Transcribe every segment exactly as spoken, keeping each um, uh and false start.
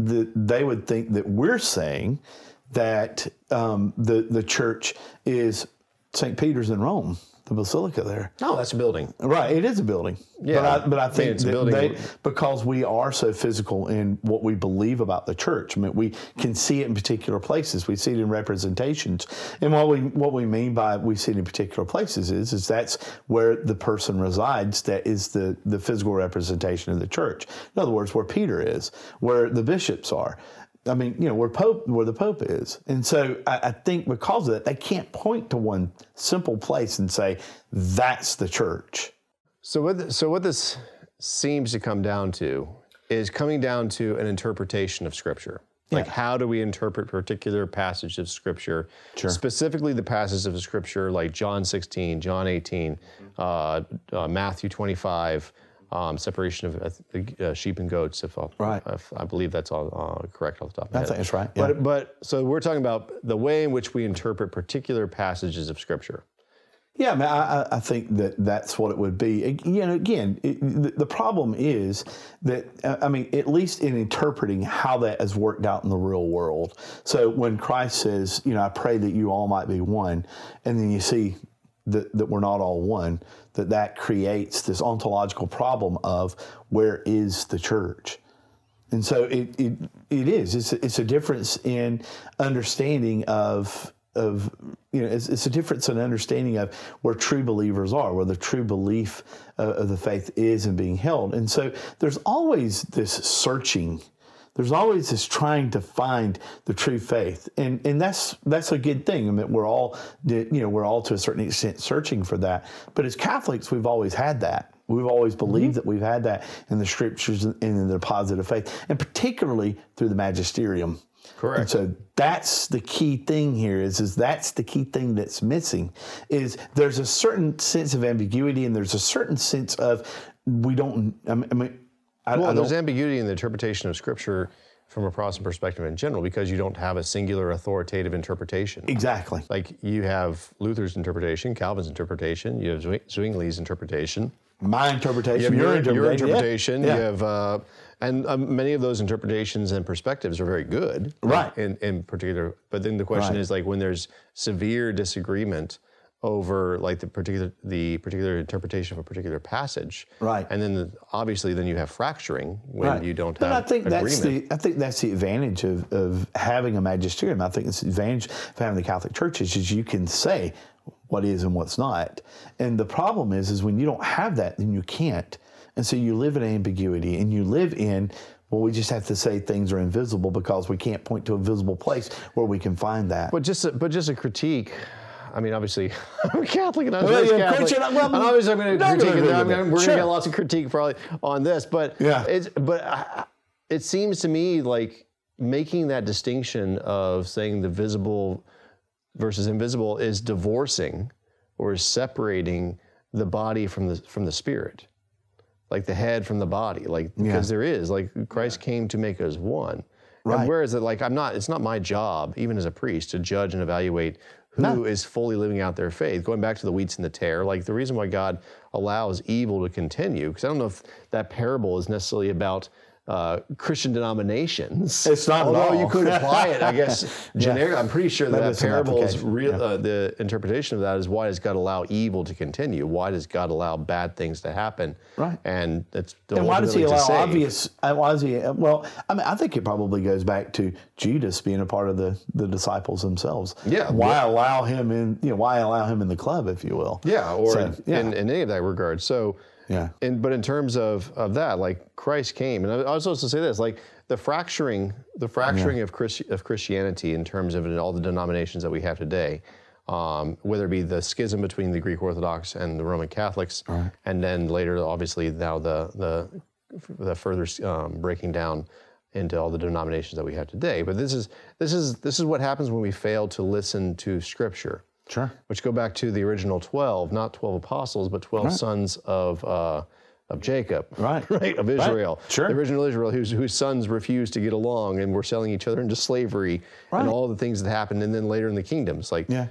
the, they would think that we're saying that um, the the church is Saint Peter's in Rome, the basilica there. No, that's a building. Right, it is a building. Yeah, but I, but I think I mean, it's a that building. they, because we are so physical in what we believe about the church, I mean, we can see it in particular places. We see it in representations, and what we what we mean by we see it in particular places is is that's where the person resides. That is the the physical representation of the church. In other words, where Peter is, where the bishops are. I mean, you know, where Pope, where the Pope is. And so I, I think because of that, they can't point to one simple place and say, that's the church. So what, so what this seems to come down to is coming down to an interpretation of Scripture. Like, yeah. How do we interpret particular passages of Scripture? Sure. Specifically the passages of Scripture like John sixteen, John eighteen, uh, uh, Matthew twenty-five, Um, separation of uh, sheep and goats, if, I'll, right. if I believe that's all uh, correct off the top of my head. I think that's right. Yeah. But, but so we're talking about the way in which we interpret particular passages of Scripture. Yeah, I mean, I, I think that that's what it would be. You know, again, it, the, the problem is that, uh, I mean, at least in interpreting how that has worked out in the real world. So when Christ says, you know, I pray that you all might be one, and then you see that, that we're not all one, that that creates this ontological problem of where is the church? And so it it, it is. It's a, it's a difference in understanding of, of you know, it's, it's a difference in understanding of where true believers are, where the true belief uh, of the faith is and being held. And so there's always this searching. There's always this trying to find the true faith, and and that's that's a good thing. I mean, we're all, you know, we're all to a certain extent searching for that. But as Catholics, we've always had that. We've always believed mm-hmm. that we've had that in the Scriptures and in the deposit of faith, and particularly through the magisterium. Correct. And so that's the key thing here. Is is that's the key thing that's missing. Is there's a certain sense of ambiguity, and there's a certain sense of we don't. I mean. I, well, I there's ambiguity in the interpretation of Scripture from a Protestant perspective in general because you don't have a singular authoritative interpretation. Exactly. Like you have Luther's interpretation, Calvin's interpretation, you have Zwingli's interpretation. My interpretation, you have your, your interpretation. Your interpretation yeah. You have, uh, and um, many of those interpretations and perspectives are very good. Right. In, in particular, but then the question right. is like when there's severe disagreement over like the particular the particular interpretation of a particular passage, right? And then the, obviously then you have fracturing when right. you don't but have. I think agreement. that's the I think that's the advantage of, of having a magisterium. I think it's the advantage of having the Catholic Church is, is you can say what is and what's not. And the problem is is when you don't have that, then you can't. And so you live in ambiguity, and you live in. Well, we just have to say things are invisible because we can't point to a visible place where we can find that. But just a, but just a critique. I mean, obviously, I'm a Catholic and I'm well, raised yeah, Catholic. Christian, well, and obviously, I'm going to critique it. I'm gonna, we're sure. going to get lots of critique probably on this, but yeah. it's but uh, it seems to me like making that distinction of saying the visible versus invisible is divorcing or is separating the body from the from the spirit, like the head from the body, like because yeah. there is like Christ came to make us one. Right. And whereas it like I'm not, it's not my job, even as a priest, to judge and evaluate who no. is fully living out their faith. Going back to the wheats and the tare, like the reason why God allows evil to continue, because I don't know if that parable is necessarily about uh, Christian denominations. It's not Although at all. you could apply it, I guess, generic. Yeah. I'm pretty sure that, that, that parable is real. Yeah. Uh, the interpretation of that is why does God allow evil to continue? Why does God allow bad things to happen? Right. And that's and why does He allow obvious? Why does He? Well, I mean, I think it probably goes back to Judas being a part of the, the disciples themselves. Yeah. Why yeah. allow him in? You know, why allow him in the club, if you will? Yeah. Or so, in, yeah. In, in any of that regard. So. Yeah. And but in terms of, of that, like Christ came, and I was supposed to say this, like the fracturing, the fracturing yeah. of Christ, of Christianity in terms of all the denominations that we have today, um, whether it be the schism between the Greek Orthodox and the Roman Catholics, right. and then later, obviously, now the the the further um, breaking down into all the denominations that we have today. But this is this is this is what happens when we fail to listen to Scripture. Sure. Which go back to the original twelve, not twelve apostles, but twelve right. sons of uh, of Jacob, right? Right, of Israel. Right. Sure. The original Israel, whose whose sons refused to get along and were selling each other into slavery, right. and all the things that happened, and then later in the kingdoms, like yeah.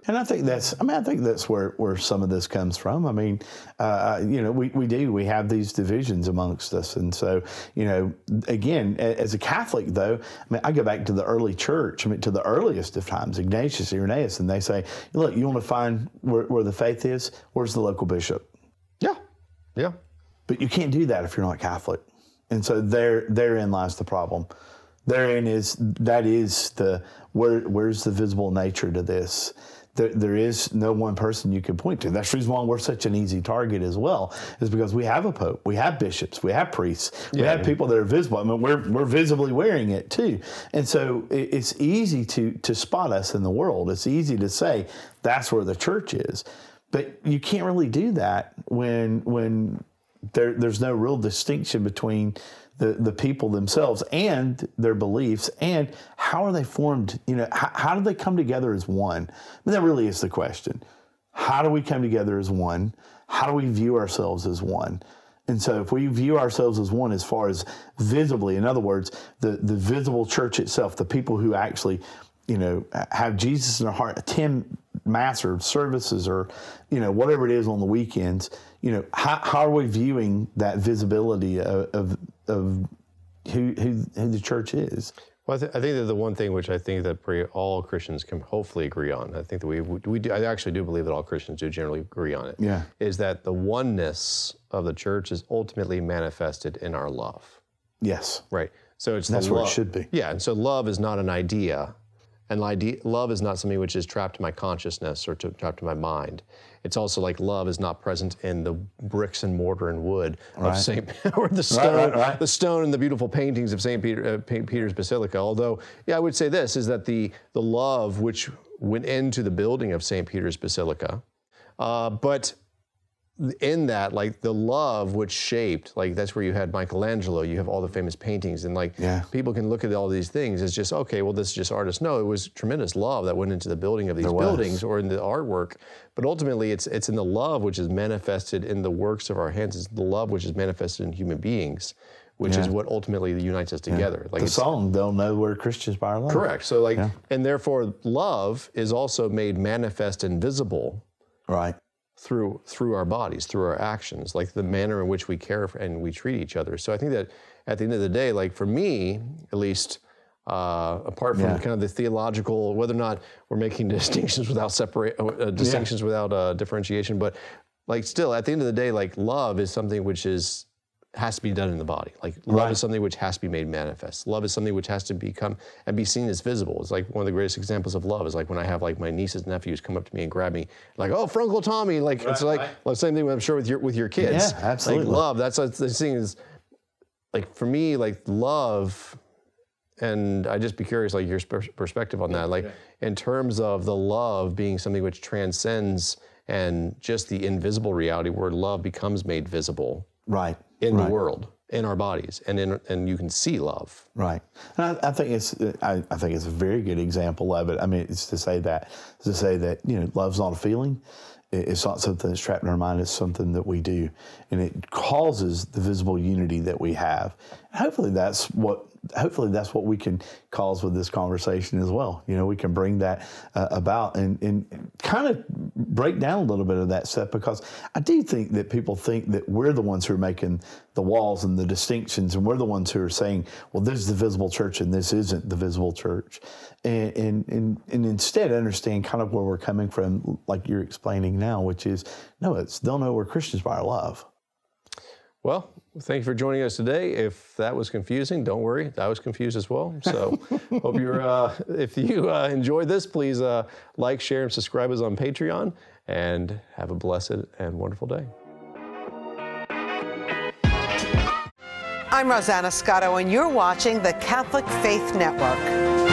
And I think that's, I mean, I think that's where, where some of this comes from. I mean, uh, you know, we, we do, we have these divisions amongst us. And so, you know, again, as a Catholic though, I mean, I go back to the early church, I mean, to the earliest of times, Ignatius, Irenaeus, and they say, look, you want to find where, where the faith is? Where's the local bishop? Yeah, yeah. But you can't do that if you're not Catholic. And so there, therein lies the problem. Therein is, that is the, where, where's the visible nature to this? There, there is no one person you can point to. That's the reason why we're such an easy target as well, is because we have a pope, we have bishops, we have priests, we yeah. have people that are visible. I mean, we're, we're visibly wearing it too. And so it, it's easy to, to spot us in the world. It's easy to say that's where the church is. But you can't really do that when, when there, there's no real distinction between the, the people themselves and their beliefs, and how are they formed? You know, how, how do they come together as one? I mean, that really is the question. How do we come together as one? How do we view ourselves as one? And so if we view ourselves as one as far as visibly, in other words, the, the visible church itself, the people who actually, you know, have Jesus in their heart, attend mass or services or, you know, whatever it is on the weekends, you know, how, how are we viewing that visibility of, of, of who, who, who the church is? Well, I, th- I think that the one thing which I think that pre- all Christians can hopefully agree on, I think that we, we do, I actually do believe that all Christians do generally agree on it, yeah. is that the oneness of the church is ultimately manifested in our love. Yes. Right. So it's That's the where lo- it should be. Yeah, and so love is not an idea. And love is not something which is trapped in my consciousness or to, trapped in my mind. It's also like love is not present in the bricks and mortar and wood right. of Saint or the stone, right, right, right. the stone and the beautiful paintings of Saint Peter, uh, Peter's Basilica. Although, yeah, I would say this is that the the love which went into the building of Saint Peter's Basilica, uh, but in that, like the love which shaped, like that's where you had Michelangelo, you have all the famous paintings, and like yeah. people can look at all these things as just, okay, well, this is just artists. No, it was tremendous love that went into the building of these buildings or in the artwork. But ultimately, it's it's in the love which is manifested in the works of our hands. It's the love which is manifested in human beings, which yeah. is what ultimately unites us together. Yeah. Like the it's, song, they'll know we're Christians by our love. Correct. So like, yeah. and therefore, love is also made manifest and visible. Right. through through our bodies, through our actions, like the manner in which we care for and we treat each other. So I think that at the end of the day, like for me, at least, uh, apart from yeah. kind of the theological, whether or not we're making distinctions without separate uh, distinctions yeah. without uh, differentiation, but like still, at the end of the day, like love is something which is has to be done in the body. Like love right. is something which has to be made manifest. Love is something which has to become and be seen as visible. It's like one of the greatest examples of love is like when I have like my nieces and nephews come up to me and grab me, like, oh, Frunkle Tommy. Like right, it's like right. well, same thing I'm sure with your with your kids. Yeah, absolutely. Like love. That's what the thing is. Like for me, like love, and I'd just be curious, like your sp- perspective on that. Like yeah. in terms of the love being something which transcends and just the invisible reality where love becomes made visible. Right. In right. the world, in our bodies, and in and you can see love. Right. And I, I think it's I, I think it's a very good example of it. I mean, it's to say that to say that you know, love's not a feeling. It's not something that's trapped in our mind. It's something that we do, and it causes the visible unity that we have. Hopefully, that's what. Hopefully, that's what we can cause with this conversation as well. You know, we can bring that uh, about and, and kind of break down a little bit of that stuff, because I do think that people think that we're the ones who are making the walls and the distinctions, and we're the ones who are saying, well, this is the visible church and this isn't the visible church. And, and, and, and instead understand kind of where we're coming from, like you're explaining now, which is, no, it's they'll know we're Christians by our love. Well, thank you for joining us today. If that was confusing, don't worry, I was confused as well. So hope you're, uh, if you uh, enjoyed this, please uh, like, share, and subscribe us on Patreon, and have a blessed and wonderful day. I'm Rosanna Scotto, and you're watching the Catholic Faith Network.